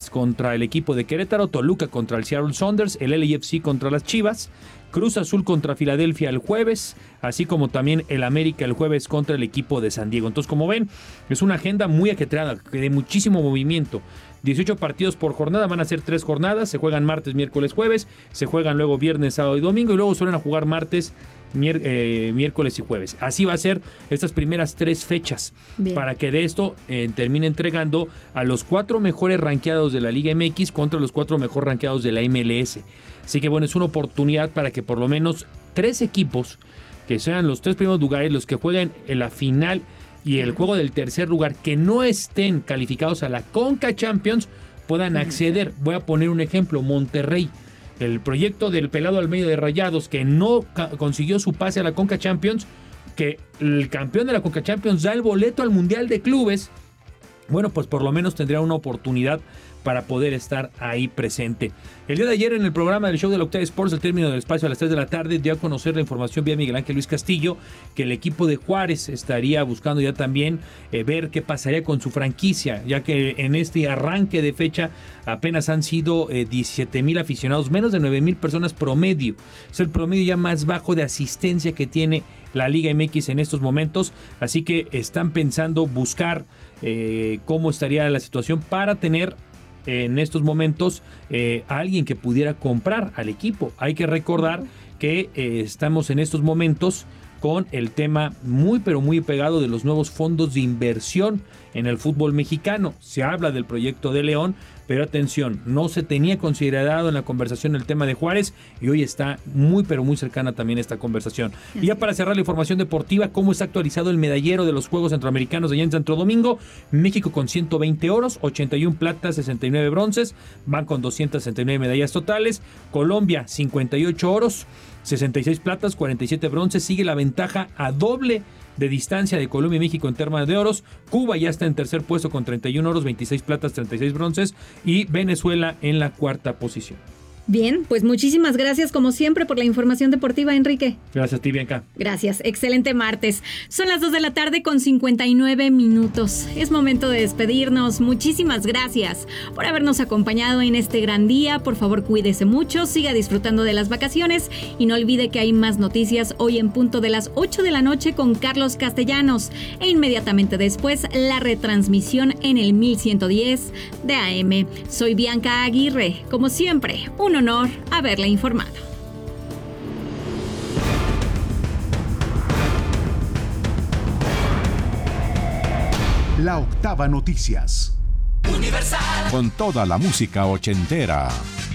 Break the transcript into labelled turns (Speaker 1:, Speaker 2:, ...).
Speaker 1: Atlas contra el equipo de Querétaro, Toluca contra el Seattle Sounders, el LAFC contra las Chivas, Cruz Azul contra Filadelfia el jueves, así como también el América el jueves contra el equipo de San Diego. Entonces, como ven, es una agenda muy ajetreada, de muchísimo movimiento. 18 partidos por jornada, van a ser 3 jornadas, se juegan martes, miércoles, jueves, se juegan luego viernes, sábado y domingo, y luego suelen a jugar martes, miércoles y jueves. Así va a ser estas primeras 3 fechas. Bien. Para que de esto termine entregando a los 4 mejores rankeados de la Liga MX contra los 4 mejor rankeados de la MLS. Así que bueno, es una oportunidad para que por lo menos 3 equipos, que sean los 3 primeros lugares, los que jueguen en la final y el juego del tercer lugar, que no estén calificados a la Conca Champions, puedan acceder. Voy a poner un ejemplo: Monterrey, el proyecto del pelado Almeida de Rayados, que no consiguió su pase a la Conca Champions, que el campeón de la Conca Champions da el boleto al Mundial de Clubes. Bueno, pues por lo menos tendría una oportunidad para poder estar ahí presente. El día de ayer, en el programa del show de la Octava Sports, al término del espacio a las 3 de la tarde, dio a conocer la información vía Miguel Ángel Luis Castillo, que el equipo de Juárez estaría buscando ya también ver qué pasaría con su franquicia, ya que en este arranque de fecha apenas han sido 17,000 aficionados, menos de 9,000 personas promedio. Es el promedio ya más bajo de asistencia que tiene la Liga MX en estos momentos, así que están pensando buscar cómo estaría la situación para tener en estos momentos a alguien que pudiera comprar al equipo. Hay que recordar que estamos en estos momentos con el tema muy pero muy pegado de los nuevos fondos de inversión en el fútbol mexicano. Se habla del proyecto de León, pero atención, no se tenía considerado en la conversación el tema de Juárez, y hoy está muy pero muy cercana también esta conversación. Y ya para cerrar la información deportiva, ¿cómo está actualizado el medallero de los Juegos Centroamericanos de allá en Santo Domingo? México con 120 oros, 81 platas, 69 bronces, van con 269 medallas totales. Colombia, 58 oros, 66 platas, 47 bronces, sigue la ventaja a doble de distancia de Colombia y México en temas de oros. Cuba ya está en tercer puesto con 31 oros, 26 platas, 36 bronces, y Venezuela en la cuarta posición.
Speaker 2: Bien, pues muchísimas gracias como siempre por la información deportiva, Enrique.
Speaker 1: Gracias a ti, Bianca.
Speaker 2: Gracias, excelente martes. Son las 2 de la tarde con 59 minutos. Es momento de despedirnos. Muchísimas gracias por habernos acompañado en este gran día. Por favor, cuídese mucho, siga disfrutando de las vacaciones y no olvide que hay más noticias hoy en punto de las 8 de la noche con Carlos Castellanos, e inmediatamente después la retransmisión en el 1110 de AM. Soy Bianca Aguirre. Como siempre, un honor haberle informado.
Speaker 3: La Octava Noticias.
Speaker 4: Universal.
Speaker 3: Con toda la música ochentera.